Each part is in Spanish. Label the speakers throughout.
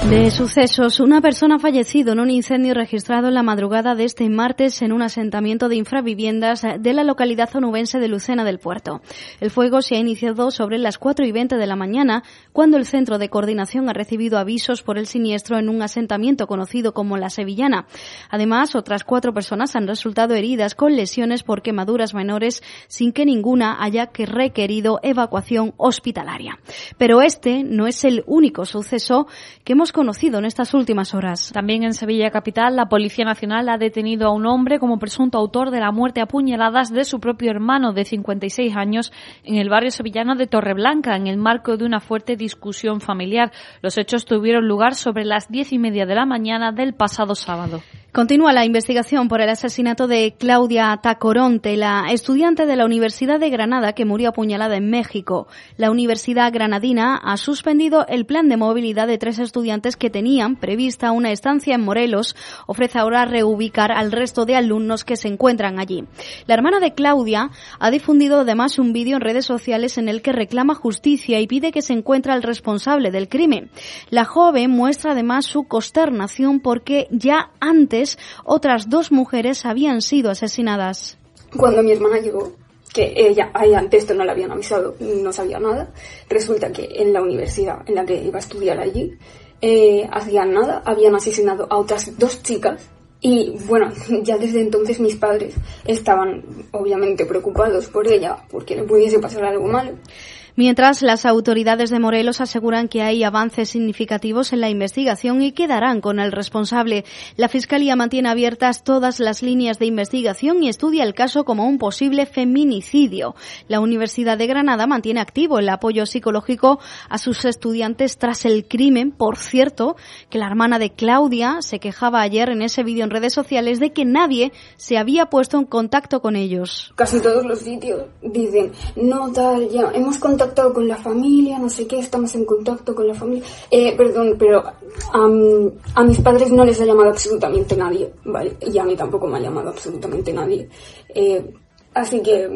Speaker 1: De sucesos, una persona ha fallecido en un incendio registrado en la madrugada de este martes en un asentamiento de infraviviendas de la localidad onubense de Lucena del Puerto. El fuego se ha iniciado sobre las 4:20 de la mañana, cuando el Centro de Coordinación ha recibido avisos por el siniestro en un asentamiento conocido como La Sevillana. Además, otras 4 personas han resultado heridas con lesiones por quemaduras menores, sin que ninguna haya requerido evacuación hospitalaria. Pero este no es el único suceso que hemos conocido en estas últimas horas.
Speaker 2: También en Sevilla capital, la Policía Nacional ha detenido a un hombre como presunto autor de la muerte a puñaladas de su propio hermano de 56 años en el barrio sevillano de Torreblanca, en el marco de una fuerte discusión familiar. Los hechos tuvieron lugar sobre las 10:30 de la mañana del pasado sábado.
Speaker 1: Continúa la investigación por el asesinato de Claudia Tacoronte, la estudiante de la Universidad de Granada que murió apuñalada en México. La Universidad Granadina ha suspendido el plan de movilidad de 3 estudiantes que tenían prevista una estancia en Morelos. Ofrece ahora reubicar al resto de alumnos que se encuentran allí. La hermana de Claudia ha difundido además un vídeo en redes sociales en el que reclama justicia y pide que se encuentre al responsable del crimen. La joven muestra además su consternación porque ya antes otras 2 mujeres habían sido asesinadas.
Speaker 3: Cuando mi hermana llegó, que ella antes esto no le habían avisado, no sabía nada, resulta que en la universidad en la que iba a estudiar allí, hacían nada, habían asesinado a otras 2 chicas. Y bueno, ya desde entonces mis padres estaban obviamente preocupados por ella, porque le pudiese pasar algo malo.
Speaker 1: Mientras, las autoridades de Morelos aseguran que hay avances significativos en la investigación y que darán con el responsable. La Fiscalía mantiene abiertas todas las líneas de investigación y estudia el caso como un posible feminicidio. La Universidad de Granada mantiene activo el apoyo psicológico a sus estudiantes tras el crimen. Por cierto, que la hermana de Claudia se quejaba ayer en ese vídeo en redes sociales de que nadie se había puesto en contacto con ellos.
Speaker 3: Casi todos los sitios dicen, no tal, ya hemos contactado con la familia, no sé qué, estamos en contacto con la familia. Perdón, pero a mis padres no les ha llamado absolutamente nadie, ¿vale? Y a mí tampoco me ha llamado absolutamente nadie. Así que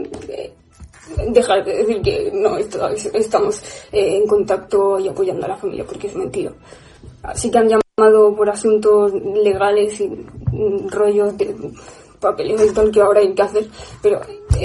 Speaker 3: dejar de decir que no estamos en contacto y apoyando a la familia, porque es mentira. Así que han llamado por asuntos legales y rollos de papeleo y tal que ahora hay que hacer, pero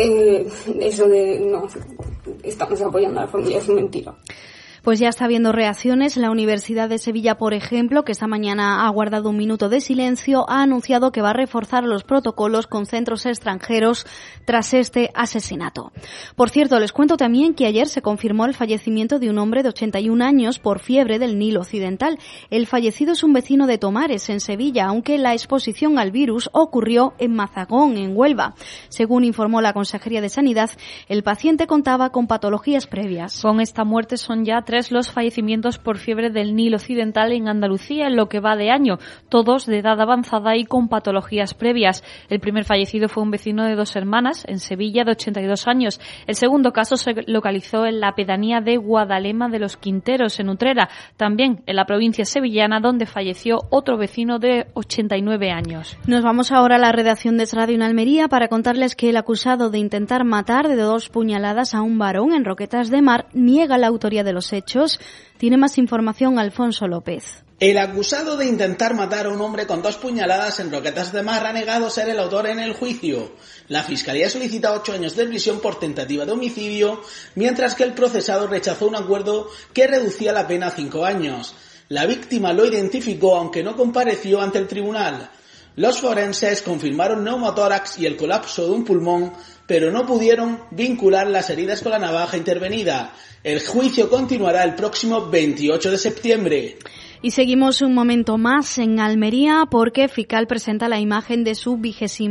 Speaker 3: eso de no estamos apoyando a la familia es mentira.
Speaker 1: Pues ya está habiendo reacciones. La Universidad de Sevilla, por ejemplo, que esta mañana ha guardado un minuto de silencio, ha anunciado que va a reforzar los protocolos con centros extranjeros tras este asesinato. Por cierto, les cuento también que ayer se confirmó el fallecimiento de un hombre de 81 años por fiebre del Nilo Occidental. El fallecido es un vecino de Tomares, en Sevilla, aunque la exposición al virus ocurrió en Mazagón, en Huelva. Según informó la Consejería de Sanidad, el paciente contaba con patologías previas.
Speaker 2: Con esta muerte son ya 3 los fallecimientos por fiebre del Nilo Occidental en Andalucía en lo que va de año, todos de edad avanzada y con patologías previas. El primer fallecido fue un vecino de 2 hermanas, en Sevilla, de 82 años. El segundo caso se localizó en la pedanía de Guadalema de los Quinteros, en Utrera, también en la provincia sevillana, donde falleció otro vecino de 89 años.
Speaker 1: Nos vamos ahora a la redacción de Radio en Almería para contarles que el acusado de intentar matar de 2 puñaladas a un varón en Roquetas de Mar niega la autoría de los hechos. Tiene más información Alfonso López.
Speaker 4: El acusado de intentar matar a un hombre con 2 puñaladas en Roquetas de Mar ha negado ser el autor en el juicio. La Fiscalía solicita 8 años de prisión por tentativa de homicidio, mientras que el procesado rechazó un acuerdo que reducía la pena a 5 años. La víctima lo identificó, aunque no compareció ante el tribunal. Los forenses confirmaron neumotórax y el colapso de un pulmón, pero no pudieron vincular las heridas con la navaja intervenida. El juicio continuará el próximo 28 de septiembre.
Speaker 1: Y seguimos un momento más en Almería porque FICAL presenta la imagen de su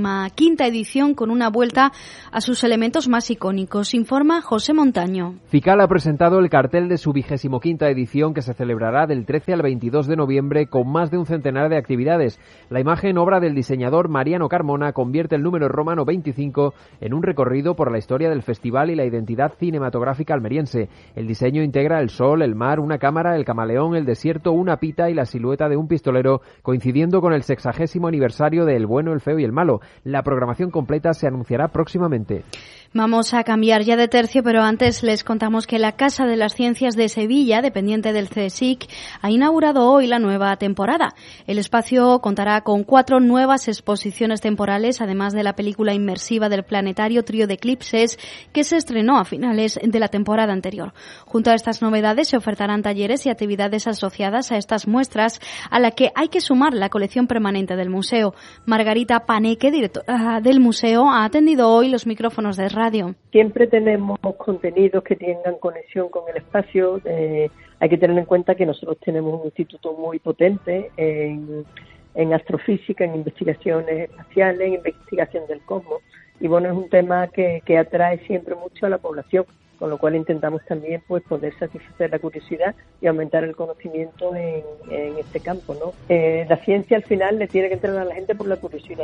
Speaker 1: 25ª edición con una vuelta a sus elementos más icónicos. Informa José Montaño.
Speaker 5: FICAL ha presentado el cartel de su 25ª edición que se celebrará del 13 al 22 de noviembre con más de un centenar de actividades. La imagen, obra del diseñador Mariano Carmona, convierte el número romano 25 en un recorrido por la historia del festival y la identidad cinematográfica almeriense. El diseño integra el sol, el mar, una cámara, el camaleón, el desierto, una pita y la silueta de un pistolero, coincidiendo con el 60º aniversario de El bueno, el feo y el malo. La programación completa se anunciará próximamente.
Speaker 1: Vamos a cambiar ya de tercio, pero antes les contamos que la Casa de las Ciencias de Sevilla, dependiente del CSIC, ha inaugurado hoy la nueva temporada. El espacio contará con 4 nuevas exposiciones temporales, además de la película inmersiva del planetario Trío de Eclipses, que se estrenó a finales de la temporada anterior. Junto a estas novedades se ofertarán talleres y actividades asociadas a estas muestras, a la que hay que sumar la colección permanente del museo. Margarita Paneque, directora del museo, ha atendido hoy los micrófonos de radio.
Speaker 6: Siempre tenemos contenidos que tengan conexión con el espacio. Hay que tener en cuenta que nosotros tenemos un instituto muy potente en astrofísica, en investigaciones espaciales, en investigación del cosmos. Y bueno, es un tema que atrae siempre mucho a la población, con lo cual intentamos también pues poder satisfacer la curiosidad y aumentar el conocimiento en este campo, ¿no? La ciencia al final le tiene que entrar a la gente por la curiosidad.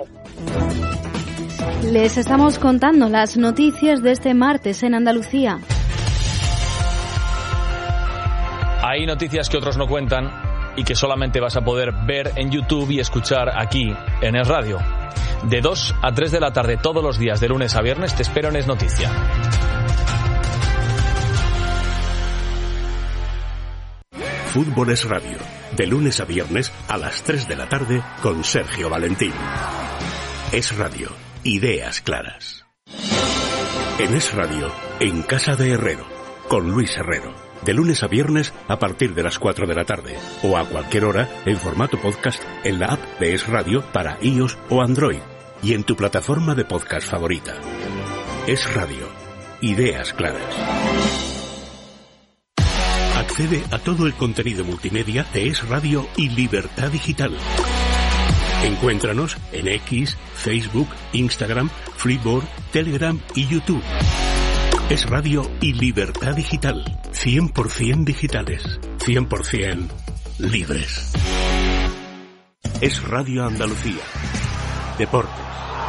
Speaker 1: Les estamos contando las noticias de este martes en Andalucía.
Speaker 7: Hay noticias que otros no cuentan y que solamente vas a poder ver en YouTube y escuchar aquí en Es Radio. De 2 a 3 de la tarde todos los días, de lunes a viernes, te espero en Es Noticia.
Speaker 8: Fútbol Es Radio, de lunes a viernes a las 3 de la tarde con Sergio Valentín. Es Radio. Ideas claras. En Es Radio, en Casa de Herrero, con Luis Herrero. De lunes a viernes a partir de las 4 de la tarde. O a cualquier hora en formato podcast en la app de Es Radio para iOS o Android. Y en tu plataforma de podcast favorita. Es Radio. Ideas claras. Accede a todo el contenido multimedia de Es Radio y Libertad Digital. Encuéntranos en X, Facebook, Instagram, Flipboard, Telegram y YouTube. Es Radio y Libertad Digital. 100% digitales. 100% libres. Es Radio Andalucía. Deportes.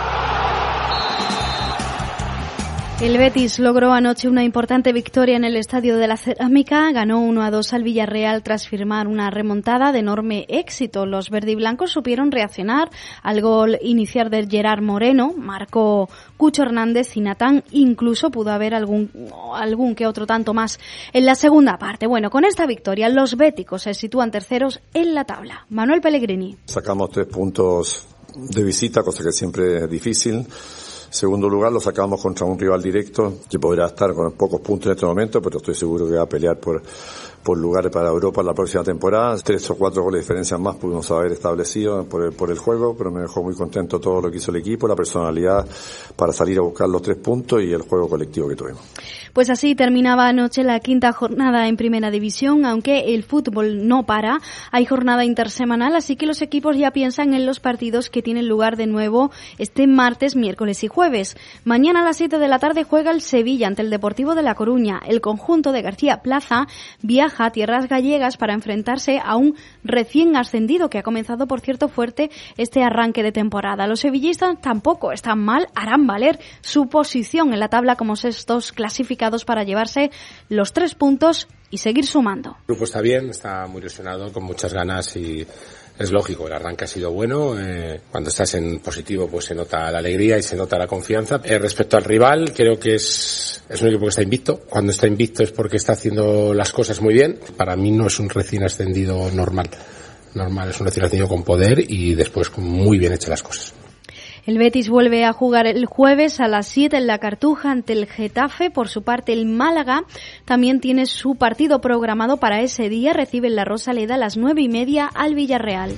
Speaker 1: El Betis logró anoche una importante victoria en el Estadio de la Cerámica. Ganó 1-2 al Villarreal tras firmar una remontada de enorme éxito. Los verdiblancos supieron reaccionar al gol inicial de Gerard Moreno. Marcó Cucho Hernández y Natán. Incluso pudo haber algún que otro tanto más en la segunda parte. Bueno, con esta victoria los béticos se sitúan terceros en la tabla. Manuel Pellegrini.
Speaker 9: Sacamos 3 puntos de visita, cosa que siempre es difícil. Segundo lugar, lo sacamos contra un rival directo que podrá estar con pocos puntos en este momento, pero estoy seguro que va a pelear por lugares para Europa la próxima temporada. 3 o 4 goles de diferencia más pudimos haber establecido por el juego, pero me dejó muy contento todo lo que hizo el equipo, la personalidad para salir a buscar los 3 puntos y el juego colectivo que tuvimos.
Speaker 1: Pues así terminaba anoche la 5ª jornada en Primera División, aunque el fútbol no para. Hay jornada intersemanal, así que los equipos ya piensan en los partidos que tienen lugar de nuevo este martes, miércoles y jueves. Mañana a las 7 de la tarde juega el Sevilla ante el Deportivo de La Coruña. El conjunto de García Plaza viaja a tierras gallegas para enfrentarse a un recién ascendido que ha comenzado, por cierto, fuerte este arranque de temporada. Los sevillistas tampoco están mal, harán valer su posición en la tabla como sextos clasificados para llevarse los 3 puntos y seguir sumando.
Speaker 10: El grupo está bien, está muy ilusionado, con muchas ganas y es lógico, el arranque ha sido bueno. Cuando estás en positivo pues se nota la alegría y se nota la confianza. Respecto al rival, creo que es un equipo que está invicto. Cuando está invicto es porque está haciendo las cosas muy bien. Para mí no es un recién ascendido normal, es un recién ascendido con poder y después con muy bien hechas las cosas.
Speaker 1: El Betis vuelve a jugar el jueves a las 7 en la Cartuja ante el Getafe. Por su parte, el Málaga también tiene su partido programado para ese día. Recibe en la Rosaleda a las 9:30 al Villarreal.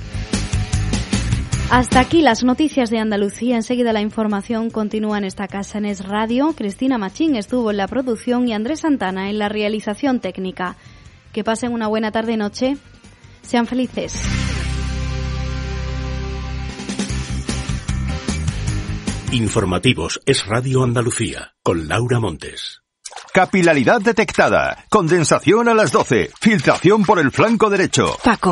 Speaker 1: Hasta aquí las noticias de Andalucía. Enseguida la información continúa en esta casa en Es Radio. Cristina Machín estuvo en la producción y Andrés Santana en la realización técnica. Que pasen una buena tarde y noche. Sean felices.
Speaker 8: Informativos Es Radio Andalucía, con Laura Montes.
Speaker 11: Capilaridad detectada. Condensación a las 12. Filtración por el flanco derecho.
Speaker 12: Paco.